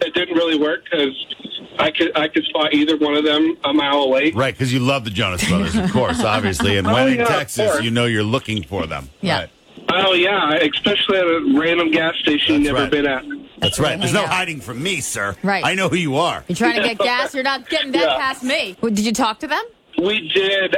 it didn't really work because I could spot either one of them a mile away. Right, because you love the Jonas Brothers, of course, obviously. And when in Texas, you know you're looking for them. Yeah. Right. Oh, yeah, especially at a random gas station you've never been at. That's right. There's no hiding from me, sir. Right. I know who you are. You're trying to get gas. You're not getting that past me. Did you talk to them? We did.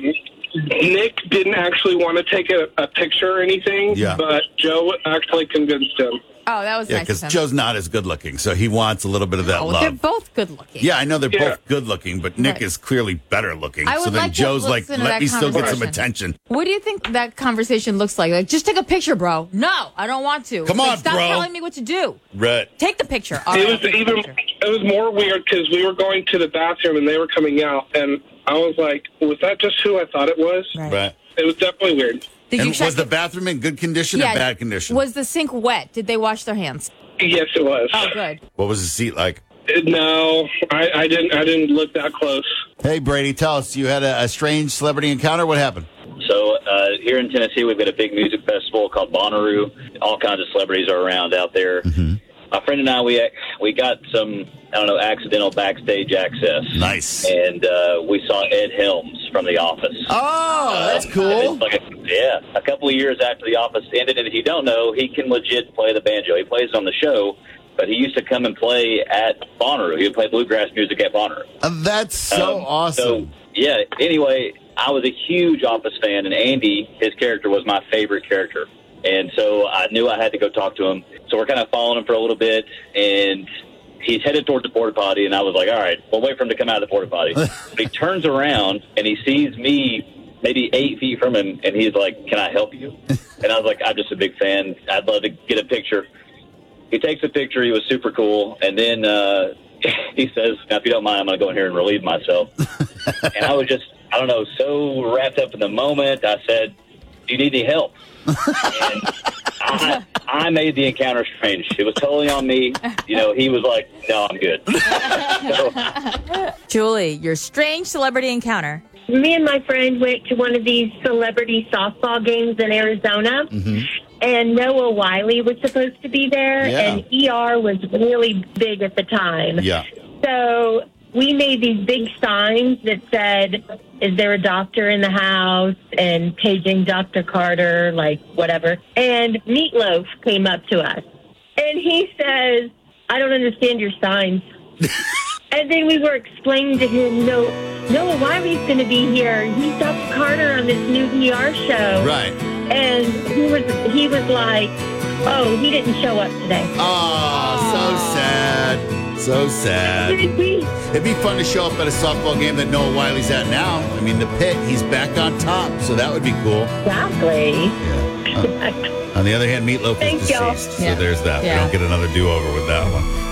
Nick didn't actually want to take a picture or anything, but Joe actually convinced him. Oh, that was Yeah, nice because of him. Joe's not as good looking, so he wants a little bit of that Oh, love. they're both good looking. Yeah, I know they're both good looking, but Nick is clearly better looking. I So would then like to Joe's like, listen to let that me still get some conversation. attention. What do you think that conversation looks like? Like, just take a picture, bro. No, I don't want to. Come Like, on, stop bro. telling me what to do. Right. Take the picture. All It right, was I'll take the even. picture. It was more weird because we were going to the bathroom and they were coming out, and I was like, "Was that just who I thought it was?" Right. It was definitely weird. Did you And check was the bathroom in good condition or bad condition? Was the sink wet? Did they wash their hands? Yes, it was. Oh, good. What was the seat like? No, I didn't. I didn't look that close. Hey, Brady, tell us. You had a strange celebrity encounter. What happened? So here in Tennessee, we've got a big music festival called Bonnaroo. All kinds of celebrities are around out there. Mm-hmm. My friend and I, we got some, accidental backstage access. Nice. And we saw Ed Helms from The Office. Oh, that's cool. A couple of years after The Office ended. And if you don't know, he can legit play the banjo. He plays on the show, but he used to come and play at Bonnaroo. He would play bluegrass music at Bonnaroo. That's so awesome. So, anyway, I was a huge Office fan, and Andy, his character, was my favorite character. And so I knew I had to go talk to him. So we're kind of following him for a little bit, and he's headed towards the porta potty, and I was like, all right, we'll wait for him to come out of the porta potty. But he turns around, and he sees me maybe 8 feet from him, and he's like, can I help you? And I was like, I'm just a big fan. I'd love to get a picture. He takes a picture. He was super cool. And then he says, now, if you don't mind, I'm going to go in here and relieve myself. And I was just, so wrapped up in the moment. I said, do you need any help? And I made the encounter strange. It was totally on me. He was like, no, I'm good. Julie, your strange celebrity encounter. Me and my friend went to one of these celebrity softball games in Arizona, and Noah Wiley was supposed to be there, and ER was really big at the time. Yeah. So we made these big signs that said, is there a doctor in the house? And paging Dr. Carter, like whatever. And Meatloaf came up to us. And he says, I don't understand your signs. And then we were explaining to him, Noah Wiley's going to be here. He's Dr. Carter on this new ER show. Right. And he was like, oh, he didn't show up today. Oh, so sad. So sad. It'd be fun to show up at a softball game that Noah Wiley's at now. I mean, the pit, he's back on top, so that would be cool. Exactly. Yeah. On the other hand, Meatloaf is deceased, so there's that. Yeah. We don't get another do-over with that one.